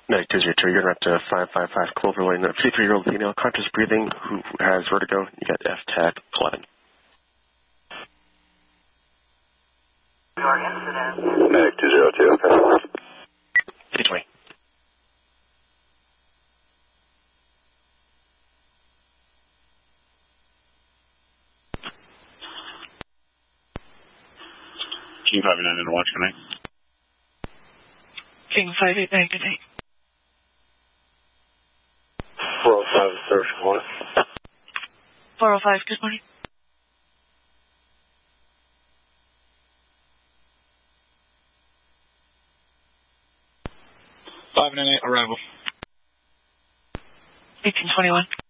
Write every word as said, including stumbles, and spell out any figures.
Medic two zero two, you're going to five five five Clover Lane, a fifty-three-year-old female, conscious breathing, who has vertigo. You got F TAC eleven. Your incident. Medic two zero two, okay. fifty twenty. King five eight nine in watch, good night. King five eight nine, good night. four oh five, service, good morning. four oh five, good morning. five nine eight, arrival. eighteen twenty-one.